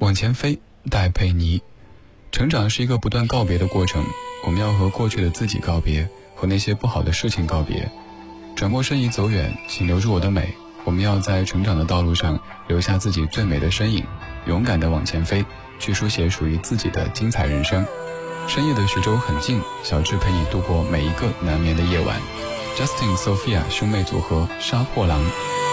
往前飞，戴佩妮。成长是一个不断告别的过程，我们要和过去的自己告别，和那些不好的事情告别。转过身已走远，请留住我的美。我们要在成长的道路上留下自己最美的身影，勇敢地往前飞，去书写属于自己的精彩人生。深夜的徐州很近，小智陪你度过每一个难眠的夜晚。Justin Sophia 兄妹组合杀破狼。